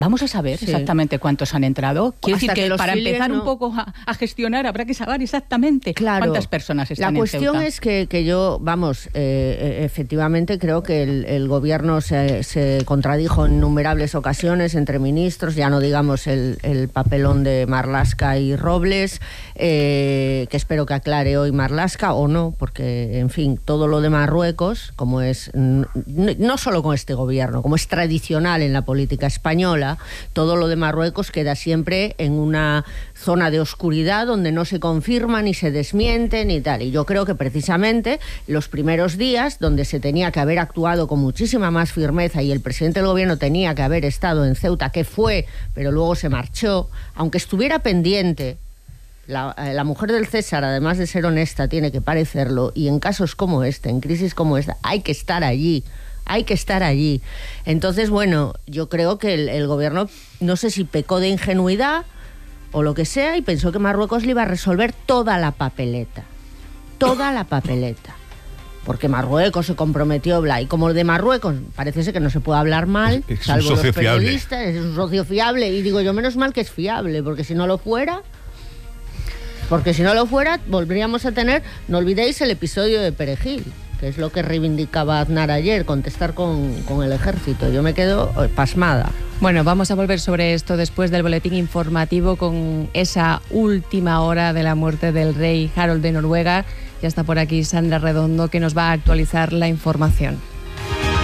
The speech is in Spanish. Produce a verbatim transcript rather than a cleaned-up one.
Vamos a saber sí. exactamente cuántos han entrado. Quiero Hasta decir que, que para siguen, empezar ¿no? un poco a, a gestionar habrá que saber exactamente claro. cuántas personas están La cuestión en Ceuta. es que, que yo, vamos, eh, efectivamente creo que el, el gobierno se, se contradijo en innumerables ocasiones entre ministros, ya no digamos el, el papelón de Marlaska y Robles, eh, que espero que aclare hoy Marlaska o no, porque, en fin, todo lo de Marruecos, como es, no, no solo con este gobierno, como es tradicional en la política española, todo lo de Marruecos queda siempre en una zona de oscuridad donde no se confirma ni se desmiente ni tal. Y yo creo que precisamente los primeros días, donde se tenía que haber actuado con muchísima más firmeza y el presidente del gobierno tenía que haber estado en Ceuta, que fue, pero luego se marchó, aunque estuviera pendiente, la, la mujer del César, además de ser honesta, tiene que parecerlo, y en casos como este, en crisis como esta, hay que estar allí. Hay que estar allí. Entonces, bueno, yo creo que el, el gobierno, no sé si pecó de ingenuidad o lo que sea, y pensó que Marruecos le iba a resolver toda la papeleta. Toda la papeleta. Porque Marruecos se comprometió, bla, y como de Marruecos parece ser que no se puede hablar mal, es, es salvo un socio los periodistas, fiable. Es un socio fiable, y digo yo, menos mal que es fiable, porque si no lo fuera... Porque si no lo fuera, volveríamos a tener, no olvidéis el episodio de Perejil, que es lo que reivindicaba Aznar ayer, contestar con, con el ejército. Yo me quedo pasmada. Bueno, vamos a volver sobre esto después del boletín informativo con esa última hora de la muerte del rey Harold de Noruega. Ya está por aquí Sandra Redondo, que nos va a actualizar la información.